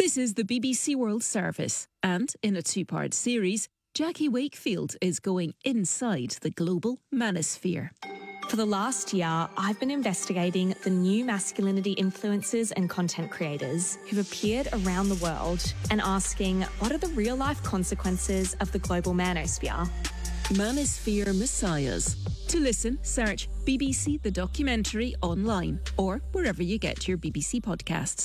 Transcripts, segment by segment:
This is the BBC World Service, and in a two-part series, Jackie Wakefield is going inside the global manosphere. For the last year, I've been investigating the new masculinity influencers and content creators who've appeared around the world and asking what are the real-life consequences of the global manosphere. Manosphere Messiahs. To listen, search BBC The Documentary online or wherever you get your BBC podcasts.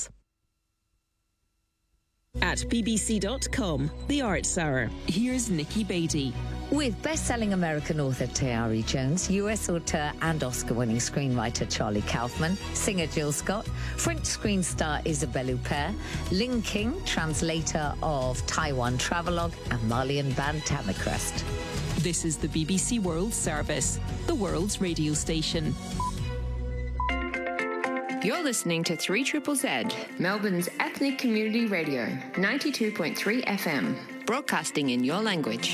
At bbc.com, The Arts Hour. Here's Nikki Beattie. With best-selling American author Tayari Jones, US author and Oscar-winning screenwriter Charlie Kaufman, singer Jill Scott, French screen star Isabelle Huppert, Ling King, translator of Taiwan Travelogue, and Malian band Tamacrest. This is the BBC World Service, the world's radio station. You're listening to 3ZZZ, Melbourne's ethnic community radio, 92.3 FM, broadcasting in your language.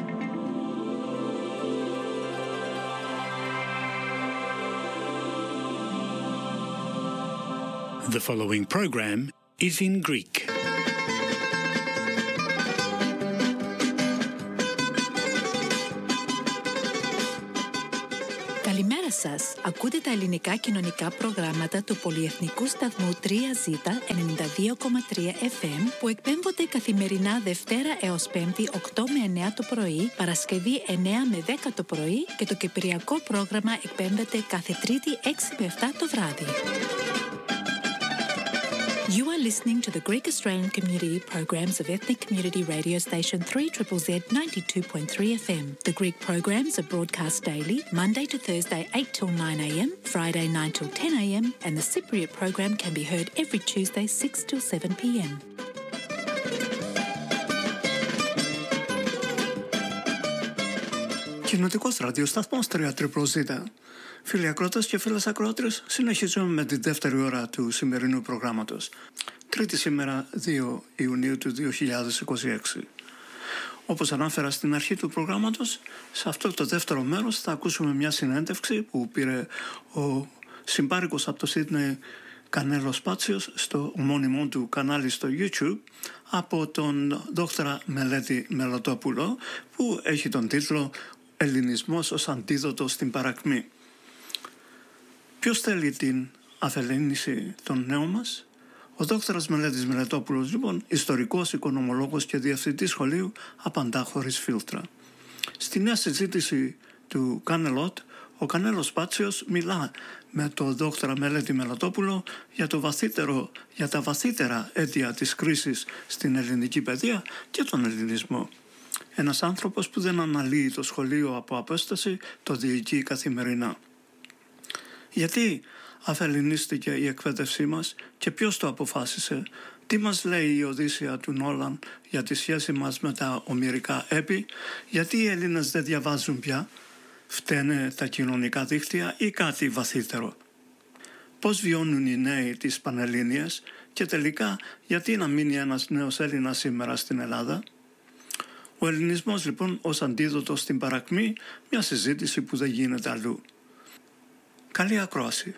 The following program is in Greek. Καλημέρα σας. Ακούτε τα ελληνικά κοινωνικά προγράμματα του πολυεθνικού σταθμού 3Z 92,3 FM που εκπέμπονται καθημερινά Δευτέρα έως Πέμπτη 8 με 9 το πρωί, Παρασκευή 9 με 10 το πρωί και το κυπριακό πρόγραμμα εκπέμπεται κάθε Τρίτη 6 με 7 το βράδυ. You are listening to the Greek Australian community programs of ethnic community radio station 3ZZZ 92.3 FM. The Greek programs are broadcast daily, Monday to Thursday 8 till 9 a.m, Friday 9 till 10 a.m, and the Cypriot program can be heard every Tuesday 6 till 7 p.m. Κοινοτικός ραδιοσταθμός 3ZZZ. Φίλοι ακροατές και φίλες ακροάτρες, συνεχίζουμε με τη δεύτερη ώρα του σημερινού προγράμματος. Τρίτη σήμερα, 2 Ιουνίου του 2026. Όπως ανάφερα στην αρχή του προγράμματος, σε αυτό το δεύτερο μέρος θα ακούσουμε μια συνέντευξη που πήρε ο συμπάρικος από το Σίδνεϊ Κανέλο Σπάτσιος στο ομώνυμό του κανάλι στο YouTube από τον δόκτωρα Μελέτη Μελωτόπουλο, που έχει τον τίτλο «Ελληνισμός ως αντίδοτο στην παρακμή». Ποιος θέλει την αθελήνηση των νέων μας? Ο δόκτωρας Μελέτης Μελετόπουλος, λοιπόν, ιστορικός, οικονομολόγος και διευθυντής σχολείου, απαντά χωρίς φίλτρα. Στη νέα συζήτηση του Κάνελοτ, ο Κανέλος Σπάτσιος μιλά με τον δόκτωρα Μελέτη Μελετόπουλο για τα βαθύτερα αίτια της κρίσης στην ελληνική παιδεία και τον ελληνισμό. Ένας άνθρωπος που δεν αναλύει το σχολείο από απόσταση, το διοικεί καθημερινά. Γιατί αφεληνίστηκε η εκπαίδευσή μας και ποιος το αποφάσισε? Τι μας λέει η Οδύσσεια του Νόλαν για τη σχέση μας με τα ομηρικά έπι? Γιατί οι Έλληνες δεν διαβάζουν πια? Φταίνε τα κοινωνικά δίκτυα ή κάτι βαθύτερο? Πώς βιώνουν οι νέοι τις Πανελλήνιες? Και τελικά, γιατί να μείνει ένας νέος Έλληνας σήμερα στην Ελλάδα? Ο ελληνισμός, λοιπόν, ως αντίδοτο στην παρακμή, μια συζήτηση που δεν γίνεται αλλού. Καλή ακρόαση.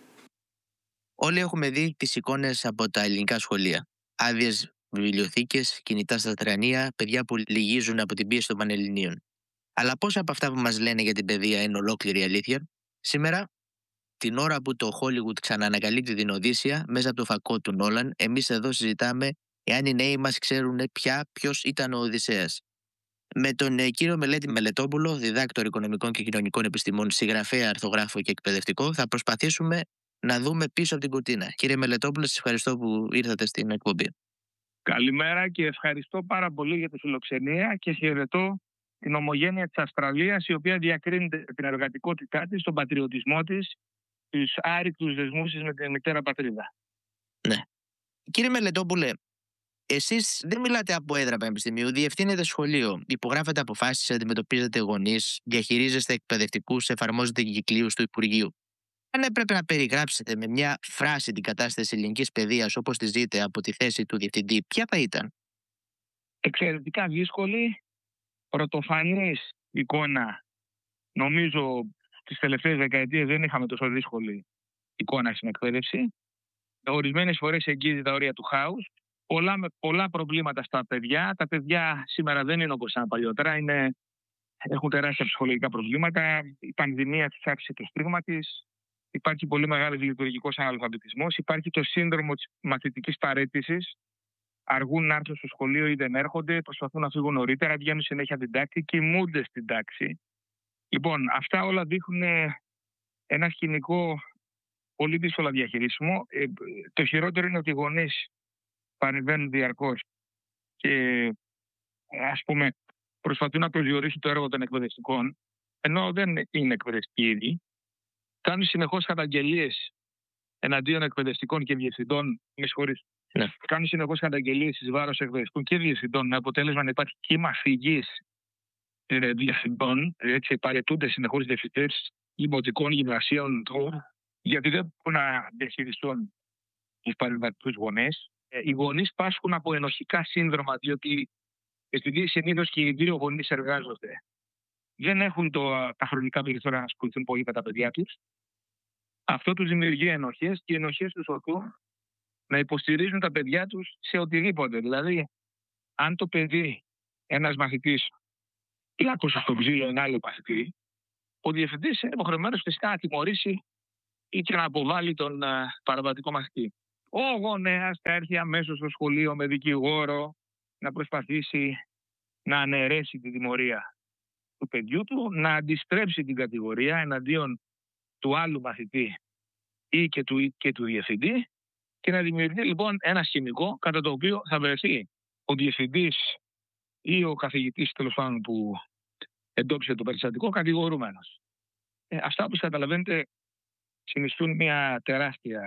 Όλοι έχουμε δει τις εικόνες από τα ελληνικά σχολεία. Άδειες βιβλιοθήκες, κινητά στα τρανία, παιδιά που λυγίζουν από την πίεση των Πανελληνίων. Αλλά πόσα από αυτά που μας λένε για την παιδεία είναι ολόκληρη αλήθεια? Σήμερα, την ώρα που το Hollywood ξαναανακαλύπτει την Οδύσσεια μέσα από το φακό του Νόλαν, εμείς εδώ συζητάμε εάν οι νέοι μας ξέρουν πια ποιος ήταν ο Οδυσσέας. Με τον κύριο Μελέτη Μελετόπουλο, διδάκτορο οικονομικών και κοινωνικών επιστημών, συγγραφέα, αρθογράφο και εκπαιδευτικό, θα προσπαθήσουμε να δούμε πίσω από την κουρτίνα. Κύριε Μελετόπουλο, σας ευχαριστώ που ήρθατε στην εκπομπή. Καλημέρα και ευχαριστώ πάρα πολύ για τη φιλοξενία και χαιρετώ την ομογένεια της Αυστραλίας, η οποία διακρίνεται την εργατικότητά της, τον πατριωτισμό της, τους άρρηκτους δεσμούς της με την μητέρα πατρίδα. Ναι. Κύριε Μελετόπουλε, εσείς δεν μιλάτε από έδρα πανεπιστημίου, διευθύνετε σχολείο, υπογράφετε αποφάσεις, αντιμετωπίζετε γονείς, διαχειρίζεστε εκπαιδευτικούς, εφαρμόζετε κυκλίους του Υπουργείου. Αν έπρεπε να περιγράψετε με μια φράση την κατάσταση ελληνικής παιδείας όπως τη ζείτε από τη θέση του διευθυντή, ποια θα ήταν? Εξαιρετικά δύσκολη, πρωτοφανής εικόνα. Νομίζω τις τελευταίες δεκαετίες δεν είχαμε τόσο δύσκολη εικόνα στην εκπαίδευση. Ορισμένες φορές εγγύζει τα όρια του χάους. πολλά προβλήματα στα παιδιά. Τα παιδιά σήμερα δεν είναι όπως ήταν παλιότερα. Έχουν τεράστια ψυχολογικά προβλήματα. Η πανδημία της άφησε το στίγμα της. Υπάρχει πολύ μεγάλος λειτουργικός αναλφαβητισμός. Υπάρχει το σύνδρομο της μαθητικής παραίτησης. Αργούν να έρθουν στο σχολείο ή δεν έρχονται, προσπαθούν να φύγουν νωρίτερα, βγαίνουν συνέχεια την τάξη, κοιμούνται στην τάξη. Λοιπόν, αυτά όλα δείχνουν ένα σκηνικό πολύ δύσκολα διαχειρίσιμο. Το χειρότερο είναι ότι οι γονείς παρεμβαίνουν διαρκώς και ας πούμε προσπαθούν να προσδιορίσουν το έργο των εκπαιδευτικών, ενώ δεν είναι εκπαιδευτικοί ήδη. Κάνουν συνεχώς καταγγελίες εναντίον εκπαιδευτικών και διευθυντών. Ναι. Κάνουν συνεχώς καταγγελίες εις βάρος εκπαιδευτικών και διευθυντών, με αποτέλεσμα να υπάρχει κύμα φυγής διευθυντών. Έτσι, παραιτούνται συνεχώς διευθυντές δημοτικών γυμνασίων, γιατί δεν μπορούν να διαχειριστούν τους παρεμβατικούς γονείς. Οι γονείς πάσχουν από ενοχικά σύνδρομα, διότι επειδή συνήθως και οι δύο γονείς εργάζονται, δεν έχουν τα χρονικά περιθώρια να ασχοληθούν πολύ με τα παιδιά τους. Αυτό τους δημιουργεί ενοχές και οι ενοχές τους οδηγούν να υποστηρίζουν τα παιδιά τους σε οτιδήποτε. Δηλαδή, αν το παιδί, ένας μαθητής, πλάκωσε στο ξύλο ένα άλλο μαθητή, ο διευθυντής είναι υποχρεωμένος φυσικά να τιμωρήσει ή και να αποβάλει τον παραβατικό μαθητή. Ο γονέας θα έρθει αμέσως στο σχολείο με δικηγόρο να προσπαθήσει να αναιρέσει τη τιμωρία του παιδιού του, να αντιστρέψει την κατηγορία εναντίον του άλλου μαθητή ή και του διευθυντή και να δημιουργηθεί λοιπόν ένα σκηνικό κατά το οποίο θα βρεθεί ο διευθυντής ή ο καθηγητής τέλος πάντων που εντόπισε το περιστατικό κατηγορούμενος. Αυτά, όπως καταλαβαίνετε, συνιστούν μια τεράστια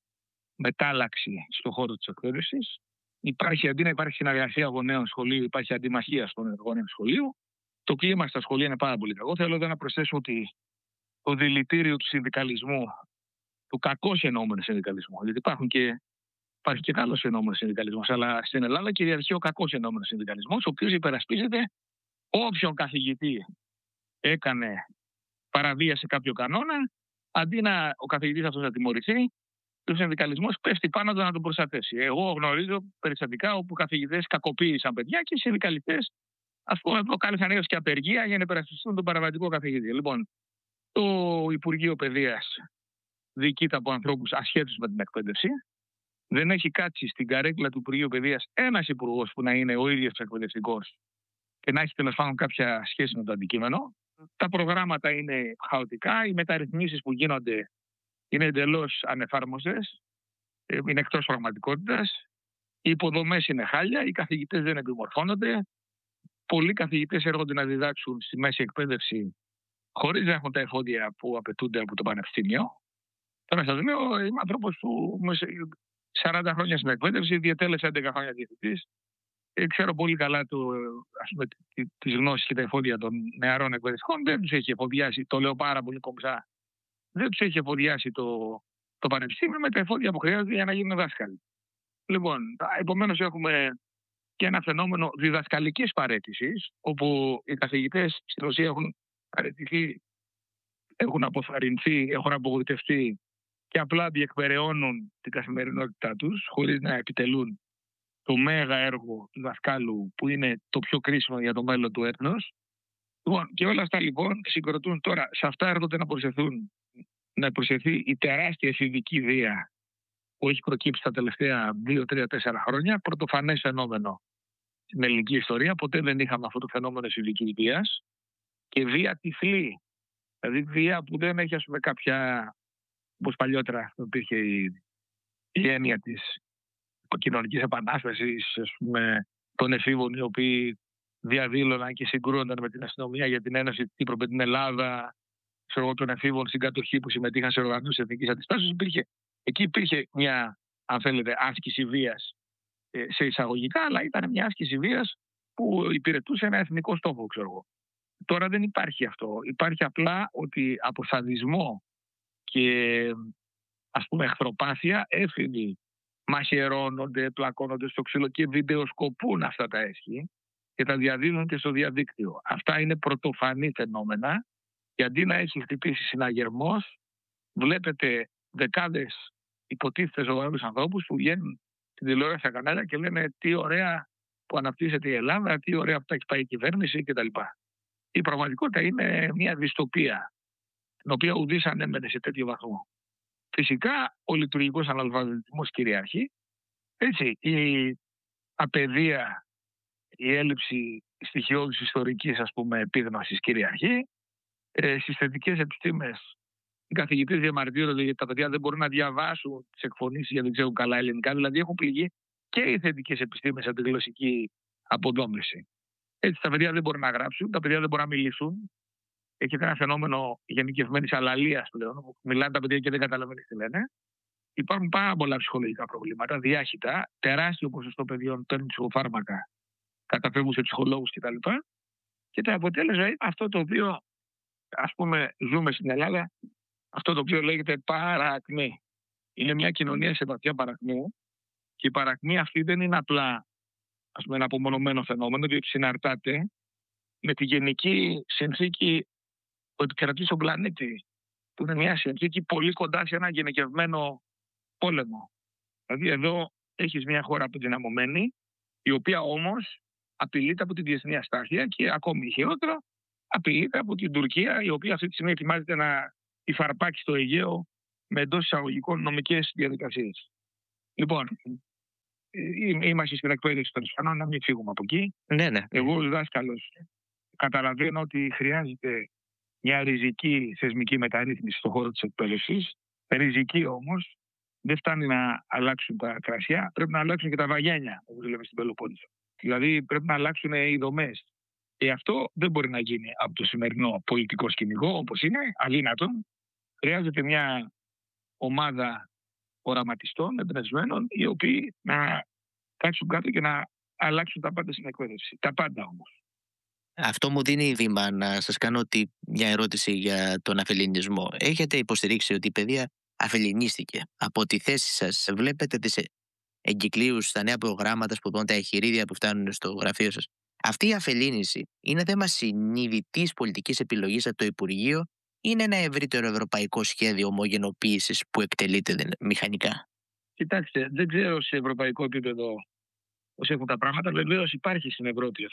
μετάλλαξη στον χώρο της εκπαίδευσης. Υπάρχει, αντί να υπάρχει συνεργασία γονέων σχολείου, υπάρχει αντιμαχία των γονέων σχολείου. Το κλίμα στα σχολεία είναι πάρα πολύ κακό. Θέλω εδώ να προσθέσω ότι το δηλητήριο του συνδικαλισμού, του κακώς εννοούμενου συνδικαλισμού, γιατί υπάρχει και καλώς εννοούμενος συνδικαλισμός, αλλά στην Ελλάδα κυριαρχεί ο κακώς εννοούμενος συνδικαλισμός, ο οποίος υπερασπίζεται όποιον καθηγητή έκανε παραβίαση κάποιο κανόνα, αντί ο καθηγητής αυτός να τιμωρηθεί, ο συνδικαλισμός πέφτει πάνω του να τον προστατεύσει. Εγώ γνωρίζω περιστατικά όπου καθηγητές κακοποίησαν παιδιά και οι συνδικαλιστές, ας πούμε, προκάλεσαν έως και απεργία για να υπερασπιστούν τον παραβατικό καθηγητή. Λοιπόν, το Υπουργείο Παιδείας διοικείται από ανθρώπους ασχέτους με την εκπαίδευση. Δεν έχει κάτσει στην καρέκλα του Υπουργείου Παιδείας ένας υπουργός που να είναι ο ίδιος εκπαιδευτικός και να έχει τέλος πάντων κάποια σχέση με το αντικείμενο. Τα προγράμματα είναι χαοτικά, οι μεταρρυθμίσεις που γίνονται είναι εντελώς ανεφάρμοστες, είναι εκτός πραγματικότητας. Οι υποδομές είναι χάλια, οι καθηγητές δεν επιμορφώνονται. Πολλοί καθηγητές έρχονται να διδάξουν στη μέση εκπαίδευση χωρίς να έχουν τα εφόδια που απαιτούνται από το πανεπιστήμιο. Τώρα σας λέω, είμαι άνθρωπος που 40 χρόνια στην εκπαίδευση, διετέλεσα 11 χρόνια διευθυντής. Ξέρω πολύ καλά τις γνώσεις και τα εφόδια των νεαρών εκπαιδευτικών. Δεν τους έχει εφοδιάσει, το λέω πάρα πολύ κομψά, δεν τους έχει εφοδιάσει το πανεπιστήμιο με τα εφόδια που χρειάζονται για να γίνουν δάσκαλοι. Λοιπόν, επομένως έχουμε και ένα φαινόμενο διδασκαλικής παραίτησης, όπου οι καθηγητές στην ουσία έχουν παραιτηθεί, έχουν αποθαρρυνθεί, έχουν απογοητευτεί και απλά διεκπεραιώνουν την καθημερινότητά τους χωρίς να επιτελούν το μέγα έργο του δασκάλου που είναι το πιο κρίσιμο για το μέλλον του έθνους. Λοιπόν, και όλα αυτά λοιπόν συγκροτούν τώρα. Σε αυτά έρχονται να προσθεθεί η τεράστια εφηβική βία που έχει προκύψει τα τελευταία 2, 3, 4 χρόνια. Πρωτοφανές φαινόμενο στην ελληνική ιστορία. Ποτέ δεν είχαμε αυτό το φαινόμενο εφηβικής βίας. Και βία τυφλή. Δηλαδή βία που δεν έχει, ας πούμε, κάποια, όπως παλιότερα υπήρχε η έννοια της κοινωνικής επανάστασης, ας πούμε, των εφήβων οι οποίοι διαδήλωναν και συγκρούονταν με την αστυνομία για την Ένωση Κύπρο την Ελλάδα, των εφήβων στην κατοχή που συμμετείχαν σε οργανώσεις εθνικής αντιστάσεως. Εκεί υπήρχε μια, αν θέλετε, άσκηση βίας σε εισαγωγικά, αλλά ήταν μια άσκηση βίας που υπηρετούσε ένα εθνικό στόχο, ξέρω εγώ. Τώρα δεν υπάρχει αυτό. Υπάρχει απλά ότι από σαδισμό και, ας πούμε, εχθροπάθεια έφηβοι μαχαιρώνονται, πλακώνονται στο ξύλο και βιντεοσκοπούν αυτά τα έσχη και τα διαδίδουν και στο διαδίκτυο. Αυτά είναι πρωτοφανή φαινόμενα και αντί να έχει χτυπήσει συναγερμός, βλέπετε δεκάδες υποτίθεται ζωγραφούς ανθρώπους που βγαίνουν στην τηλεόραση στα κανάλια και λένε τι ωραία που αναπτύσσεται η Ελλάδα, τι ωραία που τα έχει πάει η κυβέρνηση κτλ. Η πραγματικότητα είναι μια δυστοπία, την οποία ουδής ανέμενε σε τέτοιο βαθμό. Φυσικά, ο λειτουργικός αναλφαβητισμός κυριαρχεί. Έτσι, η απαιδεία, η έλλειψη στοιχειώδης ιστορικής, επίδημασης κυριαρχεί. Στις θετικές επιστήμες, οι καθηγητές διαμαρτύρονται γιατί τα παιδιά δεν μπορούν να διαβάσουν τις εκφωνήσεις γιατί δεν ξέρουν καλά ελληνικά. Δηλαδή, έχουν πληγεί και οι θετικές επιστήμες από τη γλωσσική αποδόμηση. Έτσι, τα παιδιά δεν μπορούν να γράψουν, τα παιδιά δεν μπορούν να μιλήσουν. Έχετε ένα φαινόμενο γενικευμένης αλαλίας πλέον, όπου μιλάνε τα παιδιά και δεν καταλαβαίνουν τι λένε. Υπάρχουν πάρα πολλά ψυχολογικά προβλήματα, διάχυτα, τεράστιο ποσοστό παιδιών παίρνουν ψυχοφάρμακα, καταφεύγουν σε ψυχολόγους κτλ. Και το αποτέλεσμα είναι αυτό το οποίο, ζούμε στην Ελλάδα, αυτό το οποίο λέγεται παρακμή. Είναι μια κοινωνία σε βαθιά παρακμού και η παρακμή αυτή δεν είναι απλά ένα απομονωμένο φαινόμενο, διότι συναρτάται με τη γενική συνθήκη που επικρατεί στον πλανήτη, που είναι μια συνθήκη πολύ κοντά σε ένα γενικευμένο πόλεμο. Δηλαδή εδώ έχεις μια χώρα αποδυναμωμένη, η οποία όμως απειλείται από τη διεθνή αστάθεια και ακόμη χειρότερο απειλείται από την Τουρκία, η οποία αυτή τη στιγμή ετοιμάζεται να υφαρπάξει στο Αιγαίο με εντός εισαγωγικών νομικές διαδικασίες. Λοιπόν, είμαστε στην εκπαίδευση των Ισπανών, να μην φύγουμε από εκεί. Ναι. Εγώ ως δάσκαλος καταλαβαίνω ότι χρειάζεται μια ριζική θεσμική μεταρρύθμιση στον χώρο της εκπαίδευσης. Ριζική όμως δεν φτάνει να αλλάξουν τα κρασιά, πρέπει να αλλάξουν και τα βαγένια, όπως λέμε στην Πελοπόννησο. Δηλαδή πρέπει να αλλάξουν οι δομές. Και αυτό δεν μπορεί να γίνει από το σημερινό πολιτικό σκηνικό, όπως είναι, αδύνατον. Χρειάζεται μια ομάδα οραματιστών, εμπνευσμένων, οι οποίοι να κάτσουν κάτω και να αλλάξουν τα πάντα στην εκπαίδευση. Τα πάντα όμως. Αυτό μου δίνει βήμα να σας κάνω μια ερώτηση για τον αφελληνισμό. Έχετε υποστηρίξει ότι η παιδεία αφελληνίστηκε. Από τη θέση σας βλέπετε τις εγκυκλίους στα νέα προγράμματα σπουδών, τα εγχειρίδια που φτάνουν στο γραφείο σας. Αυτή η αφελλήνιση είναι θέμα συνειδητής πολιτικής επιλογής από το Υπουργείο ή είναι ένα ευρύτερο ευρωπαϊκό σχέδιο ομογενοποίησης που εκτελείται μηχανικά? Κοιτάξτε, δεν ξέρω σε ευρωπαϊκό επίπεδο πώς έχουν τα πράγματα. Βεβαίως υπάρχει στην Ευρώπη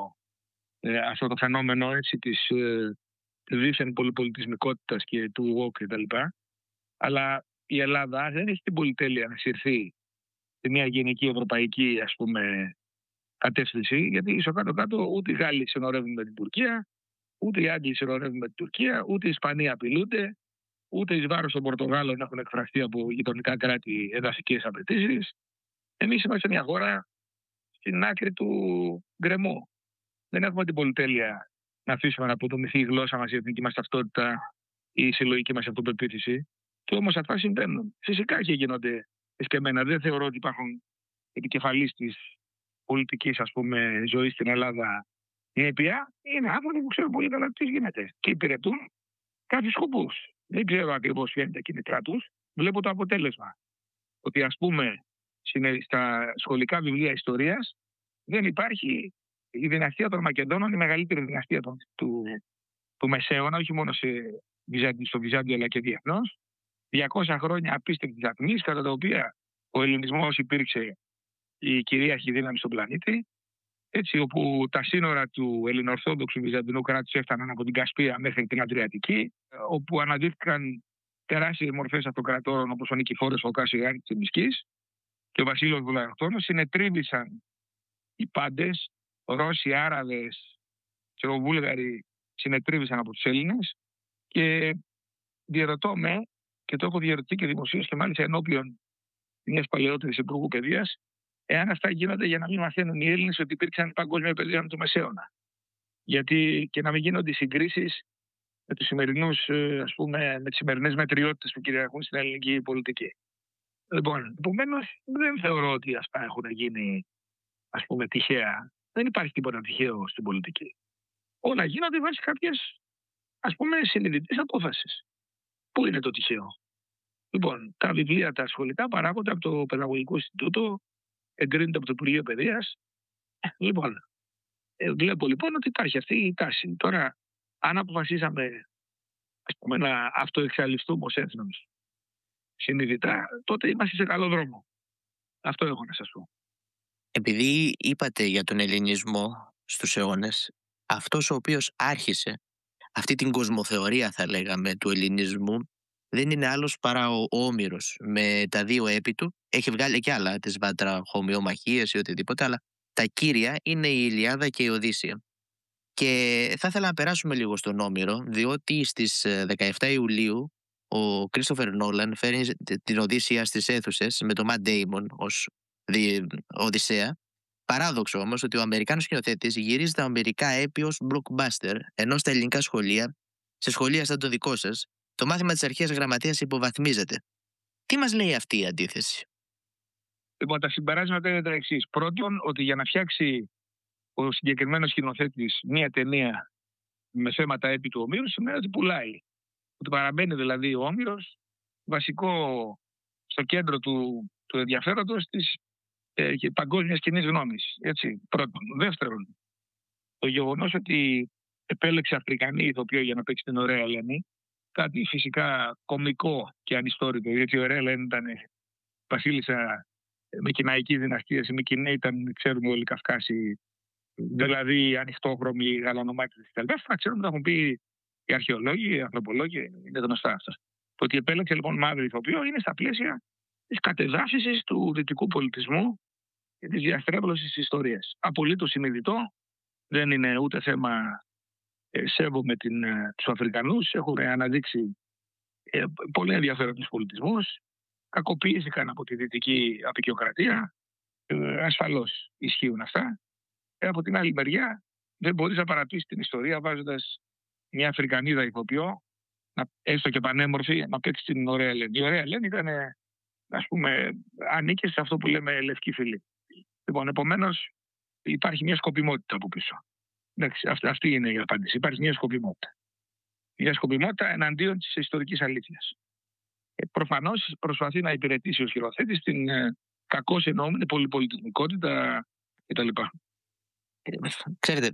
αυτό το φαινόμενο της δίθεν πολυπολιτισμικότητας και του woke κτλ. Αλλά η Ελλάδα δεν έχει την πολυτέλεια να συρθεί σε μια γενική ευρωπαϊκή κατεύθυνση, γιατί στο κάτω-κάτω ούτε οι Γάλλοι συνορεύουν με την Τουρκία, ούτε οι Άγγλοι συνορεύουν με την Τουρκία, ούτε οι Ισπανοί απειλούνται, ούτε εις βάρος των Πορτογάλων έχουν εκφραστεί από γειτονικά κράτη εδαφικές απαιτήσεις. Εμείς είμαστε μια χώρα στην άκρη του γκρεμού. Δεν έχουμε την πολυτέλεια να αφήσουμε να αποδομηθεί η γλώσσα μας, η εθνική μας ταυτότητα ή η συλλογική μας αυτοπεποίθηση. Και όμως αυτά συμβαίνουν. Φυσικά και γίνονται εσκεμμένα. Δεν θεωρώ ότι υπάρχουν επικεφαλής της πολιτικής ζωής στην Ελλάδα νήπια. Είναι άνθρωποι που ξέρουν πολύ καλά τι γίνεται και υπηρετούν κάποιους σκοπούς. Δεν ξέρω ακριβώς ποια είναι τα κίνητρά τους. Βλέπω το αποτέλεσμα. Ότι στα σχολικά βιβλία ιστορίας δεν υπάρχει η δυναστεία των Μακεδόνων, η μεγαλύτερη δυναστεία του Μεσαίωνα, όχι μόνο στο Βυζάντιο αλλά και διεθνώς. 200 χρόνια απίστευτης ατμής, κατά τα οποία ο ελληνισμός υπήρξε η κυρίαρχη δύναμη στον πλανήτη, έτσι, όπου τα σύνορα του ελληνοορθόδοξου βυζαντινού κράτους έφταναν από την Κασπία μέχρι την Αδριατική, όπου αναδύθηκαν τεράστιες μορφές αυτοκρατόρων όπως ο Νικηφόρος, ο Κάσιογάννης της Μυσκής και ο Βασίλειος Βουλγαροχτώνος. Συνετρίβησαν οι πάντες, Ρώσοι, Άραβες και Βούλγαροι συνετρίβησαν από τους Έλληνες και διερωτώ με, και το έχω διερωτήσει και δημοσίως και μάλιστα ενώπιον μιας παλαιότερης υπουργού παιδείας, εάν αυτά γίνονται για να μην μαθαίνουν οι Έλληνες ότι υπήρξαν παγκόσμια παιδεία του Μεσαίωνα. Γιατί και να μην γίνονται συγκρίσεις με τους σημερινούς, με τις σημερινές μετριότητες που κυριαρχούν στην ελληνική πολιτική. Λοιπόν, επομένως δεν θεωρώ ότι αυτά έχουν γίνει τυχαία. Δεν υπάρχει τίποτα τυχαίο στην πολιτική. Όλα γίνονται βάσει κάποιες συνειδητής απόφασης. Πού είναι το τυχαίο? Λοιπόν, τα βιβλία τα σχολικά παράγονται από το Παιδαγωγικό Ινστιτούτο, εγκρίνονται από το Υπουργείο Παιδείας. Λοιπόν, βλέπω λοιπόν ότι υπάρχει αυτή η τάση. Τώρα, αν αποφασίσαμε να αυτοεξαλειφθούμε ως έθνος συνειδητά, τότε είμαστε σε καλό δρόμο. Αυτό έχω να σας πω. Επειδή είπατε για τον ελληνισμό στους αιώνες, αυτός ο οποίος άρχισε αυτή την κοσμοθεωρία, θα λέγαμε, του ελληνισμού, δεν είναι άλλος παρά ο Όμηρος. Με τα 2 έπι του έχει βγάλει κι άλλα, τις βατραχομοιομαχίες ή οτιδήποτε, αλλά τα κύρια είναι η Ηλιάδα και η Οδύσσεια. Και θα ήθελα να περάσουμε λίγο στον Όμηρο, διότι στις 17 Ιουλίου ο Κρίστοφερ Νόλαν φέρνει την Οδύσσεια στις αίθουσες με τον Ματ Ντέιμον ως Οδυσσέα. Παράδοξο όμως ότι ο Αμερικάνος σκηνοθέτης γυρίζει τα αμερικά έπι ως blockbuster, ενώ στα ελληνικά σχολεία, σε σχολεία σαν το δικό σας, το μάθημα της αρχαίας γραμματείας υποβαθμίζεται. Τι μας λέει αυτή η αντίθεση? Λοιπόν, τα συμπεράσματα είναι τα εξής. Πρώτον, ότι για να φτιάξει ο συγκεκριμένος σκηνοθέτης μία ταινία με θέματα έπι του Ομήρου, σημαίνει ότι πουλάει. Ότι παραμένει δηλαδή ο Όμηρος βασικό στο κέντρο του ενδιαφέροντος της παγκόσμιας κοινής γνώμης. Έτσι, πρώτον. Δεύτερον, το γεγονός ότι επέλεξε Αφρικανή ηθοποιό για να παίξει την Ωραία Ελένη, κάτι φυσικά κωμικό και ανιστόρητο, γιατί η Ωραία Ελένη ήταν βασίλισσα Μικηναϊκή δυναστεία. Οι Μικηναίοι ήταν, ξέρουμε όλοι, Καυκάσοι, δηλαδή ανοιχτόχρωμοι, γαλανομάτιδες κτλ. Αυτά ξέρουμε, τα έχουν πει οι αρχαιολόγοι, οι ανθρωπολόγοι, είναι γνωστά αυτά. Το ότι επέλεξε λοιπόν μαύρη ηθοποιό είναι στα πλαίσια της κατεδάφισης του δυτικού πολιτισμού και της διαστρέβλωσης της ιστορίας. Απολύτως συνειδητό, δεν είναι ούτε θέμα σέβομαι τους Αφρικανούς, έχουν αναδείξει πολύ ενδιαφέρον τους πολιτισμούς, κακοποιήθηκαν από τη δυτική αποικιοκρατία, ασφαλώς ισχύουν αυτά. Από την άλλη μεριά δεν μπορείς να παρατήσεις την ιστορία βάζοντας μια Αφρικανίδα ηθοποιό, έστω και πανέμορφη, να παίξει την Ωραία Ελένη. Η Ωραία Ελένη ήταν, ας πούμε, ανήκε σε αυτό που λέμε λευκή φυλή. Λοιπόν, επομένως υπάρχει μια σκοπιμότητα από πίσω. Εντάξει, αυτή είναι η απάντηση. Υπάρχει μια σκοπιμότητα. Μια σκοπιμότητα εναντίον της ιστορικής αλήθειας. Προφανώς προσπαθεί να υπηρετήσει ο σκηνοθέτης την κακώς εννοούμενη πολυπολιτισμικότητα κτλ. Ξέρετε,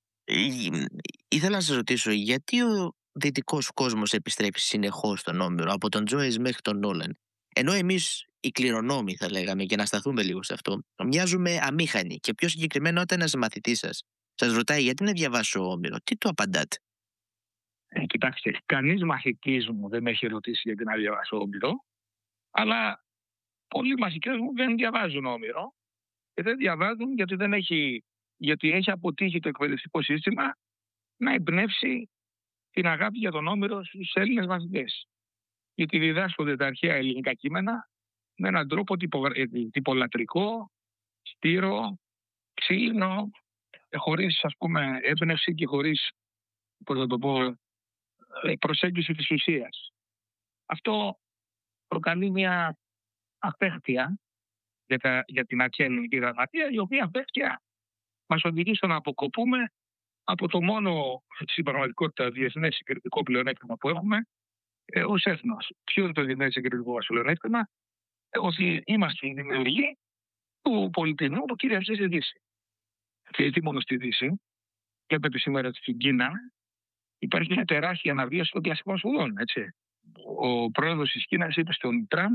ήθελα να σας ρωτήσω γιατί ο δυτικός κόσμος επιστρέφει συνεχώς στον Όμηρο, από τον Τζόις μέχρι τον Νόλαν. Ενώ εμείς οι κληρονόμοι, θα λέγαμε, για να σταθούμε λίγο σε αυτό, μοιάζουμε αμήχανοι. Και πιο συγκεκριμένα, όταν ένας μαθητής σας ρωτάει γιατί να διαβάσω Όμηρο, τι του απαντάτε? Κοιτάξτε, κανείς μαθητής μου δεν με έχει ρωτήσει γιατί να διαβάσω Όμηρο, αλλά πολλοί μαθητές μου δεν διαβάζουν Όμηρο και δεν διαβάζουν γιατί έχει αποτύχει το εκπαιδευτικό σύστημα να εμπνεύσει την αγάπη για τον Όμηρο στους Έλληνες μαθητές. Γιατί διδάσκονται τα αρχαία ελληνικά κείμενα με έναν τρόπο τυπολατρικό, στήρο, ξύλινο, χωρίς, ας πούμε, έμπνευση και χωρίς, πώς θα το πω, προσέγγιση της ουσίας. Αυτό προκαλεί μια απέχθεια για την αρχαία ελληνική γραμματεία, η οποία απέχθεια μας οδηγεί στο να αποκοπούμε από το μόνο, στην πραγματικότητα, διεθνές συγκριτικό πλεονέκτημα που έχουμε ως έθνος. Ποιο είναι το διεθνές συγκριτικό μας πλεονέκτημα? Ότι είμαστε οι δημιουργοί του πολιτισμού που κυριαρχεί στη Δύση. Και τι μόνο στη Δύση. Βλέπετε σήμερα στην Κίνα υπάρχει μια τεράστια αναβίωση των κλασικών σπουδών. Έτσι. Ο πρόεδρος της Κίνας είπε στον Τραμπ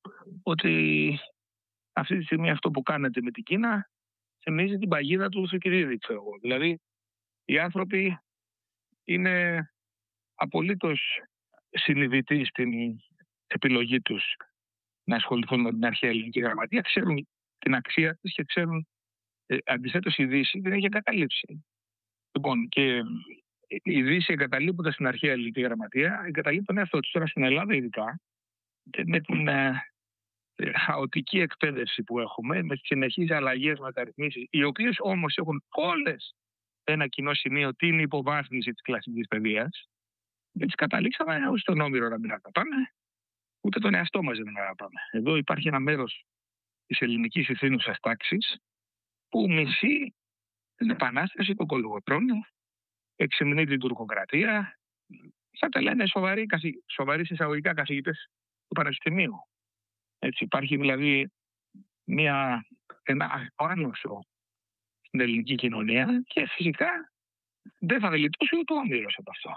ότι αυτή τη στιγμή αυτό που κάνετε με την Κίνα θυμίζει την παγίδα του Θουκυδίδη, ξέρω εγώ. Δηλαδή, οι άνθρωποι είναι απολύτως συνειδητοί στην επιλογή τους να ασχοληθούν με την αρχαία ελληνική γραμματεία, ξέρουν την αξία της και ξέρουν, αντιθέτως η Δύση την έχει εγκαταλείψει. Λοιπόν, και η Δύση εγκαταλείποντας την αρχαία ελληνική γραμματεία, εγκαταλείπει τον εαυτό της. Τώρα στην Ελλάδα ειδικά, με την χαοτική εκπαίδευση που έχουμε, με τις συνεχείς αλλαγές, μεταρρυθμίσεις, οι οποίες όμως έχουν όλες ένα κοινό σημείο, την υποβάθμιση της κλασικής παιδείας, δεν τις καταλήξαμε ούτε τον Όμηρο να μην αγαπάμε, ούτε τον εαυτό μας να μην αγαπάμε. Εδώ υπάρχει ένα μέρος της ελληνικής ηθήνουσας τάξης που μισεί την επανάσταση, τον Κολοκοτρώνη, εξυμνεί την τουρκοκρατία. Θα τα λένε σοβαροί εισαγωγικά καθηγητές του Πανεπιστημίου. Έτσι, υπάρχει δηλαδή ένα άγνωσο στην ελληνική κοινωνία και φυσικά δεν θα γλιτώσει ούτε ο Όμηρος από αυτό.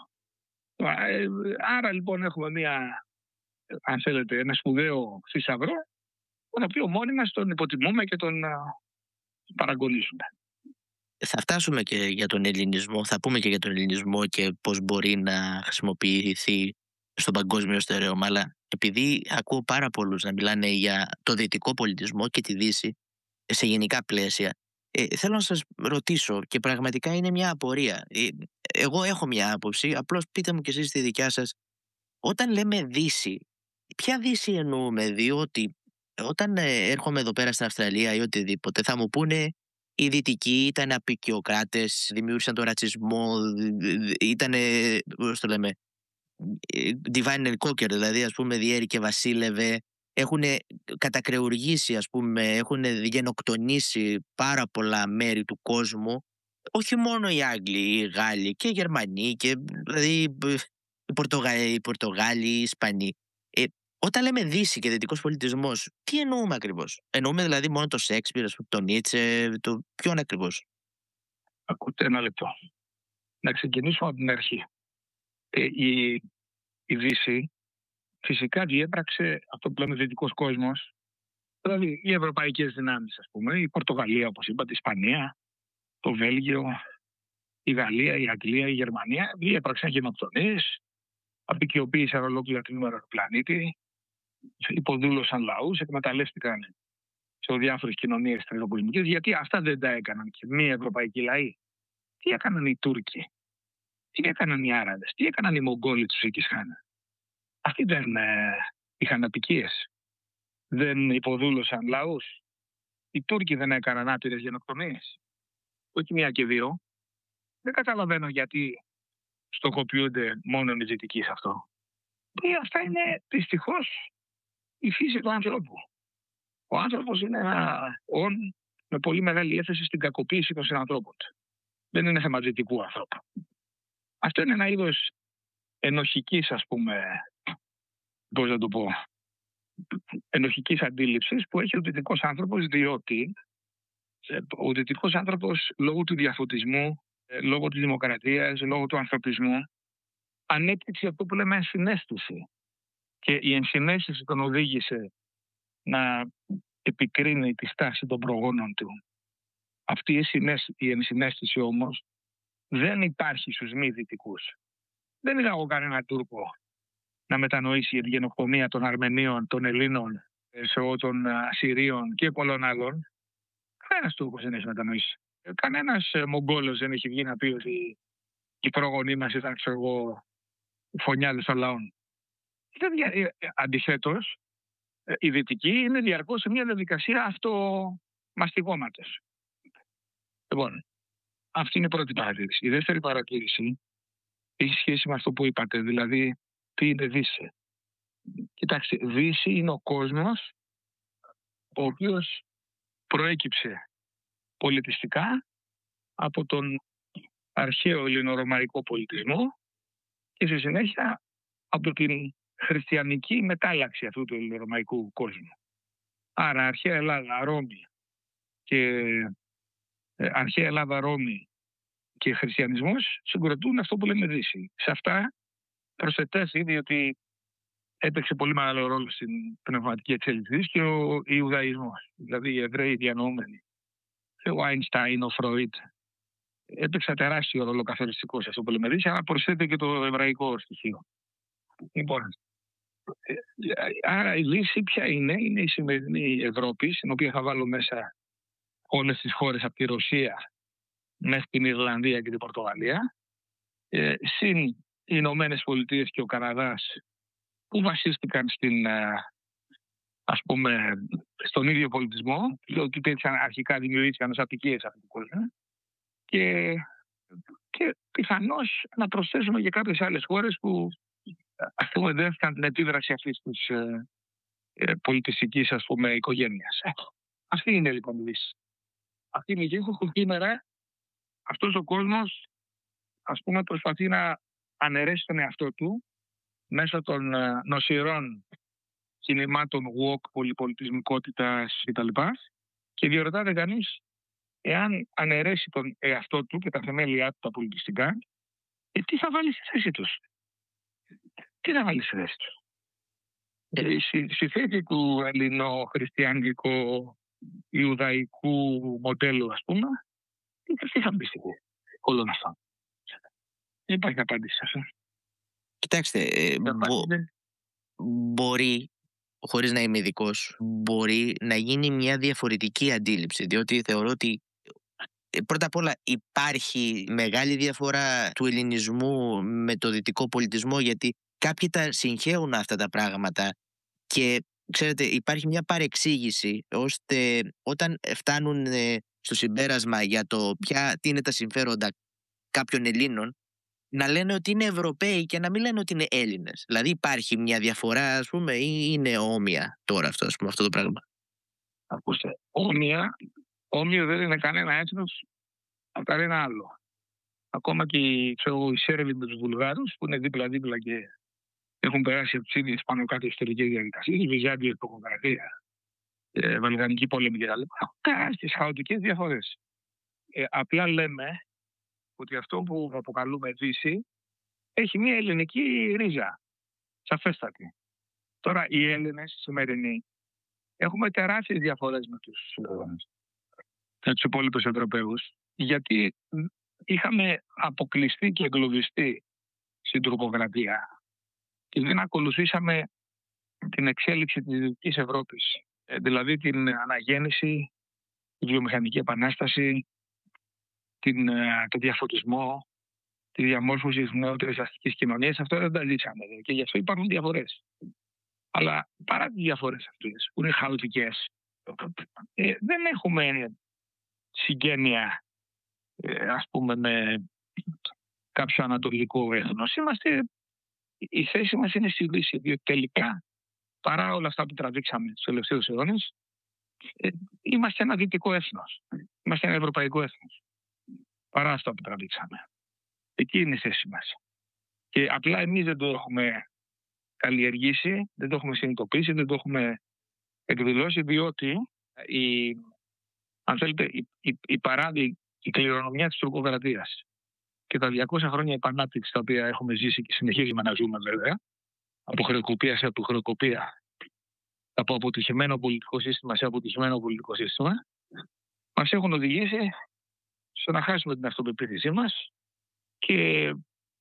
Άρα λοιπόν έχουμε αν θέλετε, ένα σπουδαίο θησαυρό, τον οποίο μόνοι μας τον υποτιμούμε και τον παραγωνίζουμε. Θα φτάσουμε και για τον ελληνισμό, θα πούμε και για τον ελληνισμό και πώς μπορεί να χρησιμοποιηθεί στον παγκόσμιο στερέωμα, αλλά επειδή ακούω πάρα πολλούς να μιλάνε για το δυτικό πολιτισμό και τη Δύση σε γενικά πλαίσια, θέλω να σας ρωτήσω, και πραγματικά είναι μια απορία. Εγώ έχω μια άποψη, απλώς πείτε μου κι εσείς τη δικιά σας. Όταν λέμε Δύση, ποια Δύση εννοούμε? Διότι όταν έρχομαι εδώ πέρα στην Αυστραλία ή οτιδήποτε, θα μου πούνε οι δυτικοί ήταν απικιοκράτες, δημιούργησαν τον ρατσισμό, ήταν, πώς το λέμε, divine and conquer, δηλαδή ας πούμε διέρη και βασίλευε, έχουν κατακρεουργήσει, ας πούμε, έχουν γενοκτονήσει πάρα πολλά μέρη του κόσμου, όχι μόνο οι Άγγλοι, οι Γάλλοι και οι Γερμανοί και δηλαδή οι Πορτογάλοι, οι Ισπανοί. Όταν λέμε Δύση και δυτικός πολιτισμός, τι εννοούμε ακριβώς? Εννοούμε δηλαδή μόνο το Σέξπιρ, τον Νίτσε, ποιον ακριβώς? Ακούτε, ένα λεπτό. Να ξεκινήσουμε από την αρχή. Η Δύση φυσικά διέπραξε αυτό που λέμε δυτικός κόσμος, δηλαδή οι ευρωπαϊκές δυνάμεις, ας πούμε, η Πορτογαλία, όπως είπατε, η Ισπανία, το Βέλγιο, η Γαλλία, η Αγγλία, η Γερμανία, διέπραξαν γενοκτονίες, απικιοποίησαν ολόκληρα τμήματα του πλανήτη, υποδούλωσαν λαούς, εκμεταλλεύτηκαν σε διάφορες κοινωνίες τριτοπολεμικές, γιατί αυτά δεν τα έκαναν και μη ευρωπαϊκοί λαοί. Τι έκαναν οι Τούρκοι, τι έκαναν οι Άραβες, τι έκαναν οι Μογγόλοι του Σικισχάν? Αυτοί δεν είχαν απικίες, δεν υποδούλωσαν λαούς. Οι Τούρκοι δεν έκαναν άπειρες γενοκτονίες. Όχι μία και δύο. Δεν καταλαβαίνω γιατί στοχοποιούνται μόνο οι δυτικοί σε αυτό. Αυτά είναι δυστυχώς η φύση του άνθρωπου. Ο άνθρωπος είναι ένα όν με πολύ μεγάλη έφεση στην κακοποίηση των συνανθρώπων του. Δεν είναι θέμα δυτικού ανθρώπου. Αυτό είναι ένα είδος ενοχικής, ας πούμε, πώς να το πω, ενοχικής αντίληψης που έχει ο δυτικός άνθρωπος, διότι ο δυτικός άνθρωπος λόγω του διαφωτισμού, λόγω της δημοκρατίας, λόγω του ανθρωπισμού ανέπτυξε αυτό που λέμε ενσυναίσθηση. Και η ενσυναίσθηση τον οδήγησε να επικρίνει τη στάση των προγόνων του. Αυτή η ενσυναίσθηση όμως δεν υπάρχει στους μη δυτικούς. Δεν είδα εγώ κανένα Τούρκο να μετανοήσει για τη γενοκτονία των Αρμενίων, των Ελλήνων, των Ασσυρίων και πολλών άλλων. Κανένας Τούρκος δεν έχει μετανοήσει. Κανένας Μογγόλος δεν έχει βγει να πει ότι οι προγονείς μας ήταν, ξέρω εγώ, φωνιάδες των λαών. Αντιθέτως, οι δυτικοί είναι διαρκώς σε μια διαδικασία αυτομαστιγώματος. Λοιπόν, αυτή είναι η πρώτη παρατήρηση. Η δεύτερη παρατήρηση έχει σχέση με αυτό που είπατε, δηλαδή τι είναι Δύση. Κοιτάξτε, Δύση είναι ο κόσμος ο οποίος προέκυψε πολιτιστικά από τον αρχαίο ελληνορωμαϊκό πολιτισμό και στη συνέχεια από την χριστιανική μετάλλαξη αυτού του ελληνορωμαϊκού κόσμου. Άρα αρχαία Ελλάδα, Ρώμη και χριστιανισμός συγκροτούν αυτό που λέμε Δύση. Σε αυτά προσετέθη, διότι έπαιξε πολύ μεγάλο ρόλο στην πνευματική εξέλιξη και ο Ιουδαϊσμός, δηλαδή οι Εβραίοι διανοούμενοι. Ο Άινστάιν, ο Φρόιντ. Έπαιξε τεράστιο ρόλο καθοριστικό σε αυτό που λέμε Δύση, αλλά προσθέτει και το εβραϊκό στοιχείο. Λοιπόν, άρα η Δύση ποια είναι? Είναι η σημερινή Ευρώπη, στην οποία θα βάλω μέσα όλες τις χώρες από τη Ρωσία μέχρι την Ιρλανδία και την Πορτογαλία, συν οι Ηνωμένες Πολιτείες και ο Καναδάς, που βασίστηκαν στον ίδιο πολιτισμό, ότι αρχικά δημιουργήθηκαν ως απικίες αυτού του κόσμου, και πιθανώς να προσθέσουμε και κάποιες άλλες χώρες που δέχτηκαν την επίδραση αυτής της πολιτιστικής, οικογένειας. Αυτή είναι λοιπόν η Δύση. Αυτή είναι η Δύση που σήμερα αυτός ο κόσμος, προσπαθεί να αναιρέσει τον εαυτό του μέσω των νοσηρών κινημάτων woke, πολυπολιτισμικότητας κτλ. Και διερωτάται κανείς, εάν αναιρέσει τον εαυτό του και τα θεμέλια του τα πολιτιστικά, τι θα βάλει στη θέση τους? Τι θα βάλει στη θέση τους? Στη θέση του ελληνο-χριστιανικό-ιουδαϊκού μοντέλου, ας πούμε, τι θα μπει όλων αυτών. Δεν υπάρχει απάντηση σε αυτό. Κοιτάξτε, μπορεί, χωρίς να είμαι ειδικός, μπορεί να γίνει μια διαφορετική αντίληψη, διότι θεωρώ ότι πρώτα απ' όλα υπάρχει μεγάλη διαφορά του ελληνισμού με το δυτικό πολιτισμό, γιατί κάποιοι τα συγχέουν αυτά τα πράγματα και ξέρετε υπάρχει μια παρεξήγηση ώστε όταν φτάνουν στο συμπέρασμα για το τι είναι τα συμφέροντα κάποιων Ελλήνων να λένε ότι είναι Ευρωπαίοι και να μην λένε ότι είναι Έλληνες. Δηλαδή υπάρχει μια διαφορά, ας πούμε, ή είναι όμοια τώρα αυτό το πράγμα? Ακούστε, όμοιο δεν είναι κανένα έθνος από κανένα άλλο. Ακόμα και οι Σέρβοι με τους Βουλγάρους που είναι δίπλα-δίπλα και έχουν περάσει από τις ίδιες πάνω κάτω ιστορικές διαδικασίες, η Βυζάντια, η Τουρκοκρατία, Βαλκανική πόλεμη κτλ. Τεράστιες χαοτικές διαφορές. Απλά λέμε ότι αυτό που αποκαλούμε Δύση έχει μια ελληνική ρίζα, σαφέστατη. Τώρα οι Έλληνες σημερινοί έχουμε τεράστιες διαφορές με τους υπόλοιπους Ευρωπαίους, γιατί είχαμε αποκλειστεί και εγκλωβιστεί στην Τουρκοκρατία και δεν ακολουθήσαμε την εξέλιξη της Δυτικής Ευρώπης, δηλαδή την αναγέννηση, τη βιομηχανική επανάσταση, το διαφωτισμό, τη διαμόρφωση της νεότερης αστικής κοινωνίας. Αυτό δεν τα ζήσαμε και γι' αυτό υπάρχουν διαφορές. Αλλά παρά τις διαφορές αυτές που είναι χαοτικές, δεν έχουμε συγγένεια, ας πούμε, με κάποιο ανατολικό έθνος. Η θέση μας είναι στη Δύση, διότι τελικά, παρά όλα αυτά που τραβήξαμε στους τελευταίους αιώνες, είμαστε ένα δυτικό έθνος. Είμαστε ένα ευρωπαϊκό έθνος. Παρά αυτά που τραβήξαμε. Εκεί είναι η θέση μας. Και απλά εμείς δεν το έχουμε καλλιεργήσει, δεν το έχουμε συνειδητοποιήσει, δεν το έχουμε εκδηλώσει, διότι αν θέλετε, η κληρονομιά της Τουρκοκρατίας και τα 200 χρόνια επανάπτυξης τα οποία έχουμε ζήσει και συνεχίζουμε να ζούμε βέβαια, από χρεοκοπία σε αποχρεοκοπία, από αποτυχημένο πολιτικό σύστημα σε αποτυχημένο πολιτικό σύστημα, μας έχουν οδηγήσει στο να χάσουμε την αυτοπεποίθησή μας και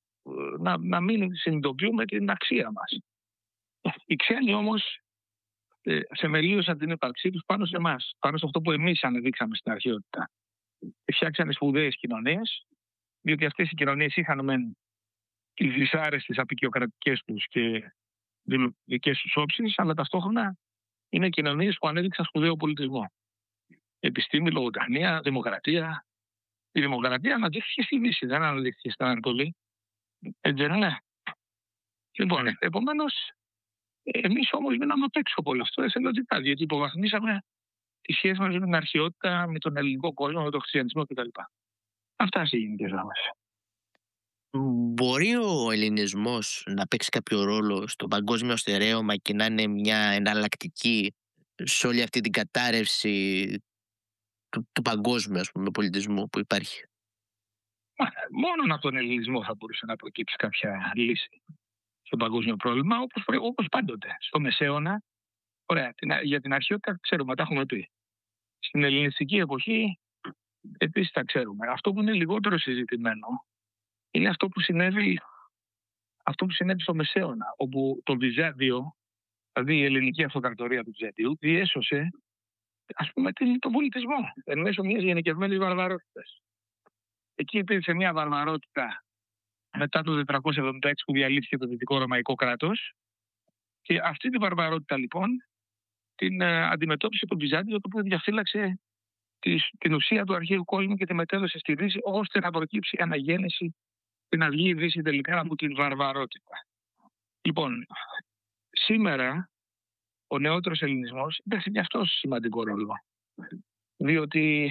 να μην συνειδητοποιούμε την αξία μας. Οι ξένοι όμως θεμελίωσαν την ύπαρξή τους πάνω σε εμάς, πάνω σε αυτό που εμείς ανεδείξαμε στην αρχαιότητα. Φτιάξανε σπουδαίες κοινωνίες, διότι αυτές οι κοινωνίες είχαν μεν τις δυσάρεστες απεικιοκρατικές τους και δικές τους όψεις, αλλά ταυτόχρονα είναι κοινωνίες που ανέδειξαν σπουδαίο πολιτισμό. Επιστήμη, λογοτεχνία, δημοκρατία. Η δημοκρατία αναδείχθηκε στη Δύση, δεν αναδείχθηκε στην Ανατολή. Έτσι δεν είναι? Λοιπόν, επομένως, εμείς όμως μείναμε απ' έξω από όλο αυτό εθελοντικά, διότι υποβαθμίσαμε τη σχέση μας με την αρχαιότητα, με τον ελληνικό κόσμο, με τον χριστιανισμό κτλ. Αυτά σε γενικές γραμμές. Μπορεί ο ελληνισμός να παίξει κάποιο ρόλο στο παγκόσμιο στερέωμα και να είναι μια εναλλακτική σε όλη αυτή την κατάρρευση του παγκόσμιου, ας πούμε, πολιτισμού που υπάρχει? Μόνο από τον ελληνισμό θα μπορούσε να προκύψει κάποια λύση στο παγκόσμιο πρόβλημα, όπως πάντοτε. Στο Μεσαίωνα, ωραία, για την αρχαιότητα ξέρουμε, τα έχουμε πει. Στην ελληνιστική εποχή επίσης τα ξέρουμε. Αυτό που είναι λιγότερο συζητημένο είναι αυτό που συνέβη στο Μεσαίωνα, όπου το Βυζάντιο, δηλαδή η ελληνική αυτοκρατορία του Βυζαντίου, διέσωσε, ας πούμε, τον πολιτισμό εν μέσω μιας γενικευμένης βαρβαρότητας. Εκεί υπήρξε μια βαρβαρότητα μετά το 476 που διαλύθηκε το Δυτικό Ρωμαϊκό κράτος, και αυτή τη βαρβαρότητα λοιπόν την αντιμετώπισε το Βυζάντιο, το οποίο διαφύλαξε την ουσία του αρχαίου κόσμου και τη μετέδωσε στη Δύση, ώστε να προκύψει αναγέννηση και να βγει η Δύση τελικά από την βαρβαρότητα. Λοιπόν, σήμερα ο νεότερος ελληνισμός παίζει και αυτός σημαντικό ρόλο. Διότι,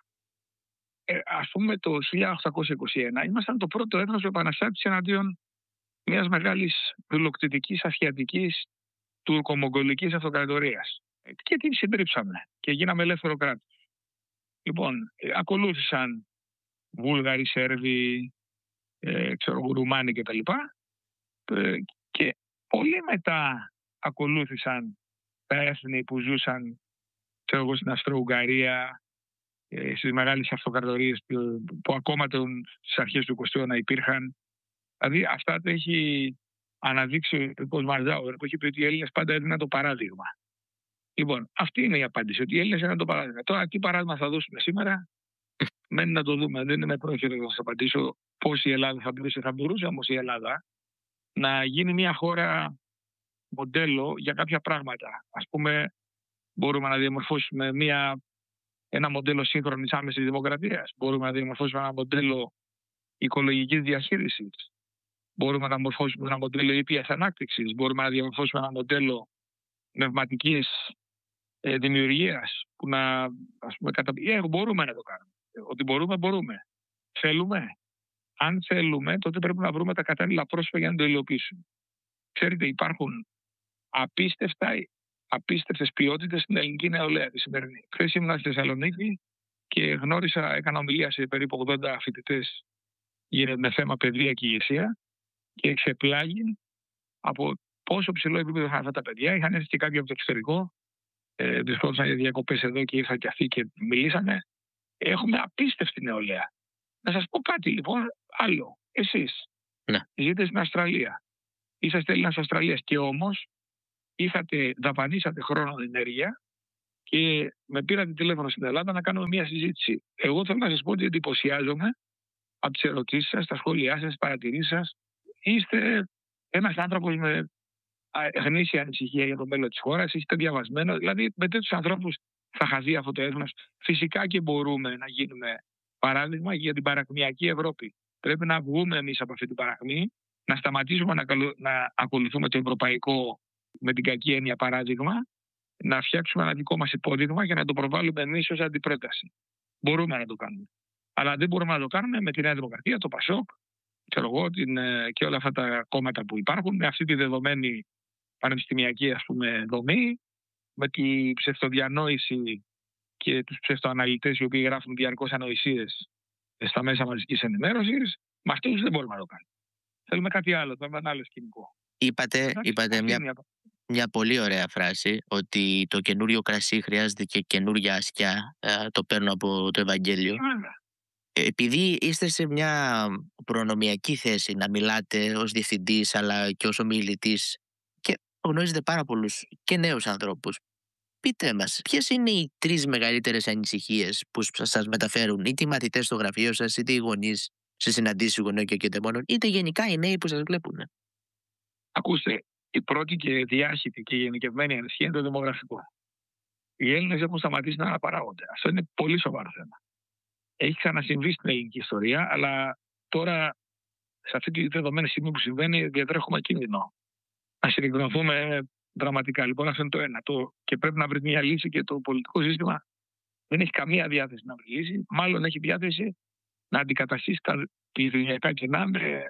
ας πούμε, το 1821 ήμασταν το πρώτο έθνος που επαναστάτησε εναντίον μιας μεγάλης δουλοκτητικής ασιατικής τουρκομογγολικής αυτοκρατορίας. Και την συντρίψαμε και γίναμε ελεύθερο κράτος. Λοιπόν, ακολούθησαν Βούλγαροι, Σέρβοι, Ρουμάνοι κτλ. Και πολύ μετά ακολούθησαν τα έθνη που ζούσαν στην Αυστρο-Ουγγαρία, στις μεγάλες αυτοκρατορίες που ακόμα στις αρχές του 20ου αιώνα υπήρχαν. Δηλαδή αυτά τα έχει αναδείξει ο Μαρζάουερ, που έχει πει ότι οι Έλληνες πάντα έδιναν το παράδειγμα. Λοιπόν, αυτή είναι η απάντηση, ότι οι Έλληνες έδιναν το παράδειγμα. Τώρα, τι παράδειγμα θα δώσουμε σήμερα, μένει να το δούμε. Δεν είμαι πρόχειρος να σας απαντήσω πώς η Ελλάδα θα μπορούσε. Θα μπορούσε όμως η Ελλάδα να γίνει μια χώρα μοντέλο για κάποια πράγματα. Ας πούμε, μπορούμε να διαμορφώσουμε ένα μοντέλο σύγχρονης άμεσης δημοκρατίας. Μπορούμε να διαμορφώσουμε ένα μοντέλο οικολογικής διαχείρισης. Μπορούμε να διαμορφώσουμε ένα μοντέλο ήπιας ανάπτυξης. Μπορούμε να διαμορφώσουμε ένα μοντέλο πνευματικής δημιουργίας που να, ας πούμε, μπορούμε να το κάνουμε. Ότι μπορούμε. Θέλουμε. Αν θέλουμε, τότε πρέπει να βρούμε τα κατάλληλα πρόσωπα για να το υλοποιήσουμε. Ξέρετε, υπάρχουν απίστευτες ποιότητες στην ελληνική νεολαία τη σημερινή. Χθες ήμουν στη Θεσσαλονίκη και έκανα ομιλία σε περίπου 80 φοιτητές με θέμα παιδεία και ηγεσία και εξεπλάγει από πόσο ψηλό επίπεδο είχαν αυτά τα παιδιά. Είχαν έρθει και κάποιοι από το εξωτερικό, βρισκόντουσαν για διακοπές εδώ και ήρθαν και αυτοί και μιλήσανε. Έχουμε απίστευτη νεολαία. Να σας πω κάτι λοιπόν άλλο. Εσείς ζείτε στην Αυστραλία. Είσαστε Έλληνας Αυστραλίας και όμως δαπανίσατε χρόνο, ενέργεια και με πήρατε τηλέφωνο στην Ελλάδα να κάνουμε μια συζήτηση. Εγώ θέλω να σας πω ότι εντυπωσιάζομαι από τις ερωτήσεις σας, τα σχόλιά σας, τις παρατηρήσεις σας. Είστε ένας άνθρωπος με γνήσια ανησυχία για το μέλλον της χώρας, είστε διαβασμένο. Δηλαδή με τέτοιους ανθρώπους θα χαθεί αυτό το έθνος. Φυσικά και μπορούμε να γίνουμε παράδειγμα για την παρακμιακή Ευρώπη. Πρέπει να βγούμε εμείς από αυτή την παρακμή, να σταματήσουμε να ακολουθούμε το ευρωπαϊκό με την κακή έννοια παράδειγμα, να φτιάξουμε ένα δικό μας υπόδειγμα και να το προβάλλουμε εμείς ως αντιπρόταση. Μπορούμε να το κάνουμε. Αλλά δεν μπορούμε να το κάνουμε με τη Νέα Δημοκρατία, το ΠΑΣΟΚ, και όλα αυτά τα κόμματα που υπάρχουν, με αυτή τη δεδομένη πανεπιστημιακή, ας πούμε, δομή, με τη ψευτοδιανόηση και τους ψευτοαναλυτές οι οποίοι γράφουν διαρκώς ανοησίες στα μέσα μαζικής ενημέρωσης. Με αυτούς δεν μπορούμε να το κάνουμε. Θέλουμε κάτι άλλο, θέλουμε ένα άλλο σκηνικό. Είπατε μια πολύ ωραία φράση, ότι το καινούριο κρασί χρειάζεται και καινούρια ασκιά. Το παίρνω από το Ευαγγέλιο. Επειδή είστε σε μια προνομιακή θέση να μιλάτε ως διευθυντής αλλά και ως ομιλητής και γνωρίζετε πάρα πολλούς και νέους ανθρώπους, πείτε μας, ποιες είναι οι 3 μεγαλύτερες ανησυχίες που σας μεταφέρουν είτε οι μαθητές στο γραφείο σας, είτε οι γονείς σε συναντήσεις γονέων και κεντεμόνων, είτε γενικά οι νέοι που σας βλέπουν? Ακούστε, η πρώτη και διάχυτη και γενικευμένη ανησυχία είναι το δημογραφικό. Οι Έλληνες έχουν σταματήσει να αναπαράγονται. Αυτό είναι πολύ σοβαρό θέμα. Έχει ξανασυμβεί στην ελληνική ιστορία, αλλά τώρα, σε αυτή τη δεδομένη στιγμή που συμβαίνει, διατρέχουμε κίνδυνο να συρριγνωθούμε δραματικά. Λοιπόν, αυτό είναι το ένα. Και πρέπει να βρει μια λύση και το πολιτικό σύστημα δεν έχει καμία διάθεση να βρει λύση. Μάλλον έχει διάθεση να αντικαταστήσει τα πληθυσμιακά κενά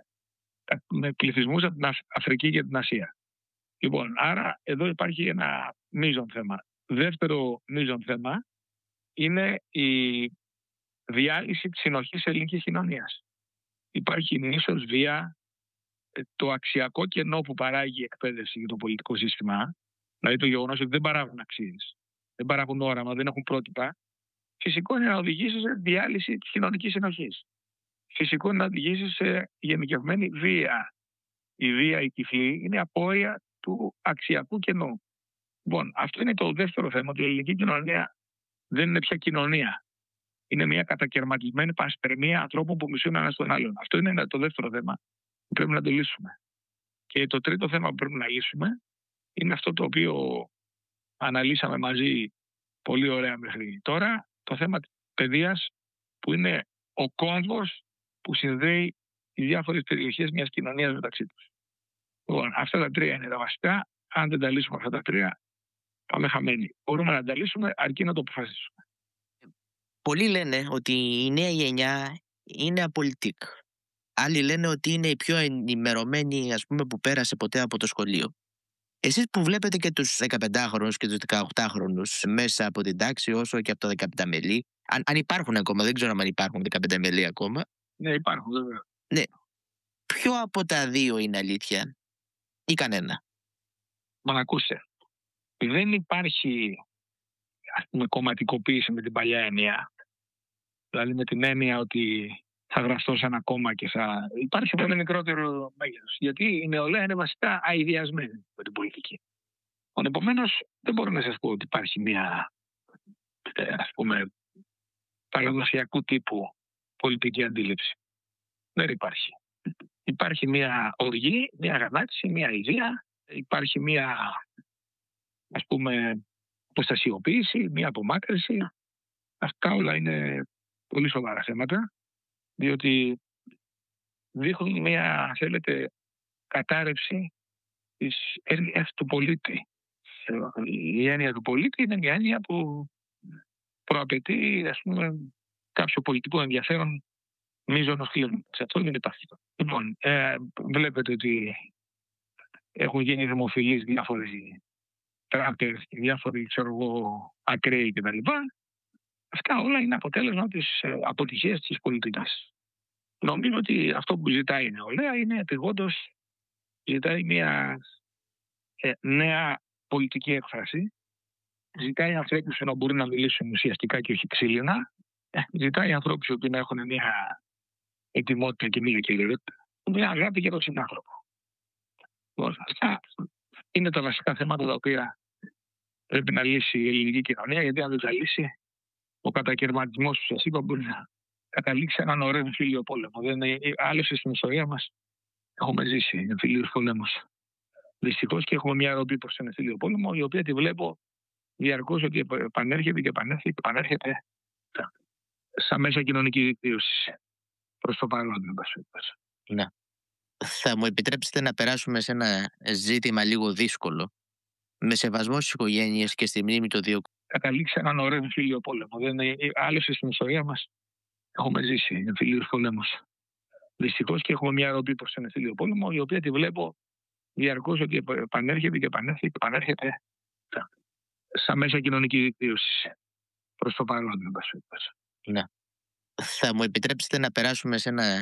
με πληθυσμούς από την Αφρική και την Ασία. Λοιπόν, άρα εδώ υπάρχει ένα μείζον θέμα. Δεύτερο μείζον θέμα είναι η διάλυση της συνοχής ελληνικής κοινωνίας. Υπάρχει ίσως βία, το αξιακό κενό που παράγει η εκπαίδευση για το πολιτικό σύστημα, δηλαδή το γεγονός ότι δεν παράγουν αξίες, δεν παράγουν όραμα, δεν έχουν πρότυπα, φυσικό είναι να οδηγήσει σε διάλυση της κοινωνικής συνοχής. Φυσικό είναι να οδηγήσει σε γενικευμένη βία. Η βία, η τυφλή, είναι απόρρια του αξιακού κενού. Λοιπόν, αυτό είναι το δεύτερο θέμα, ότι η ελληνική κοινωνία δεν είναι πια κοινωνία. Είναι μια κατακαιρματισμένη πασπερμία ανθρώπων που μισούν ένα τον άλλον. Αυτό είναι το δεύτερο θέμα που πρέπει να το λύσουμε. Και το τρίτο θέμα που πρέπει να λύσουμε είναι αυτό το οποίο αναλύσαμε μαζί πολύ ωραία μέχρι τώρα, το θέμα της παιδείας, που είναι ο κόμβος που συνδέει οι διάφορες περιοχές μιας κοινωνίας μεταξύ τους. Λοιπόν, αυτά τα τρία είναι τα βασικά. Αν δεν τα λύσουμε αυτά τα τρία, πάμε χαμένοι. Μπορούμε να τα λύσουμε αρκεί να το αποφασίσουμε. Πολλοί λένε ότι η νέα γενιά είναι απολυτικ. Άλλοι λένε ότι είναι η πιο ενημερωμένη, ας πούμε, που πέρασε ποτέ από το σχολείο. Εσείς που βλέπετε και τους 15χρονους και τους 18χρονους μέσα από την τάξη, όσο και από τα 15 μελή, αν υπάρχουν ακόμα, δεν ξέρω αν υπάρχουν 15 μελή ακόμα. Ναι, υπάρχουν βέβαια. Ναι. Ποιο από τα δύο είναι αλήθεια ή κανένα? Μα ακούστε, δεν υπάρχει, ας πούμε, κομματικοποίηση με την παλιά έννοια. Δηλαδή με την έννοια ότι θα γραφτώ σε ένα κόμμα και υπάρχει πολύ μικρότερο μέγεθος. Γιατί η νεολαία είναι βασικά αηδιασμένη με την πολιτική. Επομένως, δεν μπορώ να σας πω ότι υπάρχει μια, ας πούμε, παραδοσιακού τύπου πολιτική αντίληψη. Δεν υπάρχει. Υπάρχει μια οργή, μια αγανάκτηση, μια ιδέα, υπάρχει μια, ας πούμε, αποστασιοποίηση, μια απομάκρυνση. Αυτά όλα είναι πολύ σοβαρά θέματα, διότι δείχνουν μια, θέλετε, κατάρρευση της έννοιας του πολίτη. Η έννοια του πολίτη είναι μια έννοια που προαπαιτεί, ας πούμε, κάποιο πολιτικό ενδιαφέρον μείζωνος κλίματος. Αυτό δεν υπάρχει. Λοιπόν, βλέπετε ότι έχουν γίνει δημοφιλείς διάφοροι τράπερ, διάφοροι, ξέρω εγώ, ακραίοι κτλ. Αυτά όλα είναι αποτέλεσμα της αποτυχίας της πολιτικής. Νομίζω ότι αυτό που ζητάει η νεολαία είναι επιγόντως, ζητάει μια νέα πολιτική έκφραση, ζητάει ανθρώπους να μπορούν να μιλήσουν ουσιαστικά και όχι ξύλινα, ζητάει ανθρώπους που να έχουν μια ετοιμότητα και μια κυριότητα, μια αγάπη για τον συνάνθρωπο. Αυτά είναι τα βασικά θέματα τα οποία πρέπει να λύσει η ελληνική κοινωνία, γιατί αν δεν τα λύσει, ο κατακαιρματισμός που σας είπα μπορεί να καταλήξει έναν ωραίο εμφύλιο πόλεμο. Άλλωστε στην ιστορία μας έχουμε ζήσει εμφυλίους πολέμους. Δυστυχώς και έχουμε μια ροπή προς τον εμφύλιο πόλεμο, η οποία τη βλέπω διαρκώς ότι επανέρχεται και επανέρχεται σαν μέσα κοινωνική δικτύωση. Προς το παρόν, δεν πας. Ναι. Θα μου επιτρέψετε να περάσουμε σε ένα ζήτημα λίγο δύσκολο. Με σεβασμό στις οικογένειες και στη μνήμη των δύο. Καταλήξει έναν ωραίο εμφύλιο πόλεμο. Άλλωστε στην ιστορία μας έχουμε ζήσει εμφυλίους πολέμους. Δυστυχώς και έχουμε μια ροπή προς τον εμφύλιο πόλεμο, η οποία τη βλέπω διαρκώς ότι επανέρχεται και επανέρχεται σαν μέσα κοινωνική δικτύωση. Προς το παρόν, δεν πας. Ναι. Θα μου επιτρέψετε να περάσουμε σε ένα